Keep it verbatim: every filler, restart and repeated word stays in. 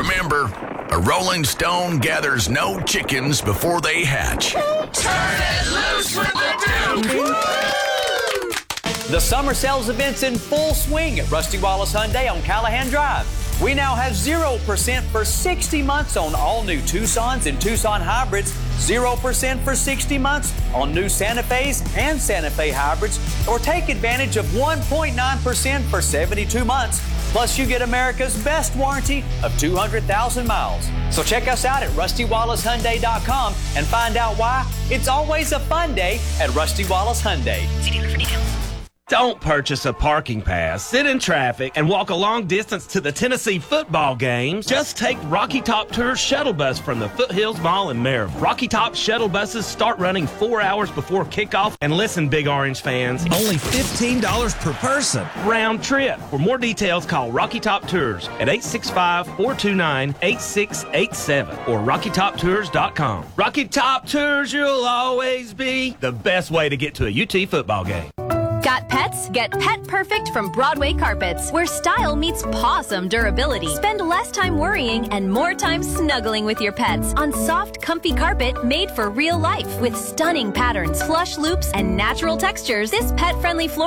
Remember, a rolling stone gathers no chickens before they hatch. Turn it loose with the Duke! The summer sales event's in full swing at Rusty Wallace Hyundai on Callahan Drive. We now have zero percent for sixty months on all new Tucsons and Tucson hybrids, zero percent for sixty months on new Santa Fe's and Santa Fe hybrids, or take advantage of one point nine percent for seventy-two months. Plus, you get America's best warranty of two hundred thousand miles. So check us out at rusty wallace hyundai dot com and find out why it's always a fun day at Rusty Wallace Hyundai. See dealer for details. Don't purchase a parking pass, sit in traffic, and walk a long distance to the Tennessee football games. Just take Rocky Top Tours shuttle bus from the Foothills Mall in Maryville. Rocky Top shuttle buses start running four hours before kickoff. And listen, Big Orange fans, only fifteen dollars per person. Round trip. For more details, call Rocky Top Tours at eight six five, four two nine, eight six eight seven or rocky top tours dot com. Rocky Top Tours, you'll always be the best way to get to a U T football game. Got pets? Get Pet Perfect from Broadway Carpets, where style meets pawsome durability. Spend less time worrying and more time snuggling with your pets on soft, comfy carpet made for real life with stunning patterns, plush loops, and natural textures. This pet-friendly floor